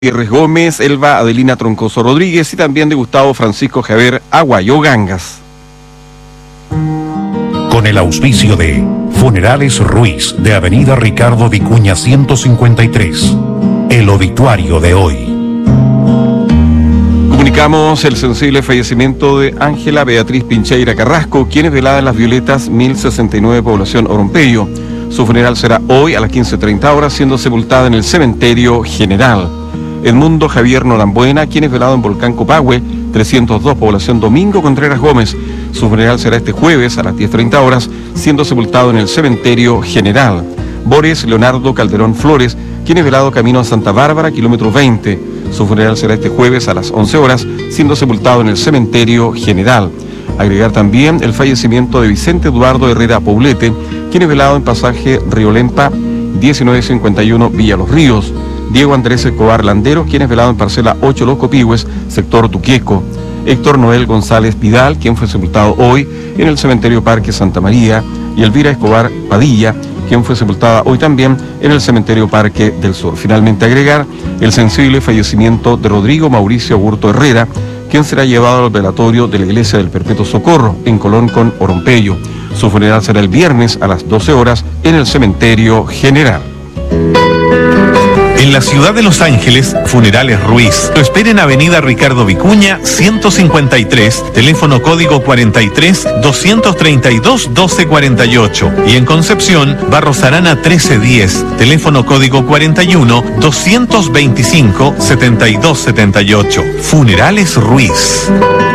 Gutiérrez Gómez, Elba Adelina Troncoso Rodríguez y también de Gustavo Francisco Javier Aguayo Gangas. Con el auspicio de Funerales Ruiz de Avenida Ricardo Vicuña 153. El obituario de hoy. Comunicamos el sensible fallecimiento de Ángela Beatriz Pincheira Carrasco, quien es velada en Las Violetas 1069, población Orompeyo. Su funeral será hoy a las 15:30 horas, siendo sepultada en el cementerio general. Edmundo Javier Norambuena, quien es velado en Volcán Copahue 302, población Domingo Contreras Gómez. Su funeral será este jueves a las 10:30 horas, siendo sepultado en el cementerio general. Boris Leonardo Calderón Flores, quien es velado camino a Santa Bárbara, kilómetro 20. Su funeral será este jueves a las 11 horas, siendo sepultado en el cementerio general. Agregar también el fallecimiento de Vicente Eduardo Herrera Poblete, quien es velado en pasaje Río Lempa 1951, Villa Los Ríos. Diego Andrés Escobar Landero, quien es velado en parcela 8 Los Copihue, sector Tuquieco. Héctor Noel González Vidal, quien fue sepultado hoy en el cementerio Parque Santa María. Y Elvira Escobar Padilla, quien fue sepultada hoy también en el cementerio Parque del Sur. Finalmente agregar el sensible fallecimiento de Rodrigo Mauricio Aburto Herrera, quien será llevado al velatorio de la Iglesia del Perpetuo Socorro en Colón con Orompeyo. Su funeral será el viernes a las 12 horas en el cementerio general. En la ciudad de Los Ángeles, Funerales Ruiz. Lo espera en Avenida Ricardo Vicuña 153, teléfono código 43 232 1248. Y en Concepción, Barros Arana 1310, teléfono código 41 225 7278. Funerales Ruiz.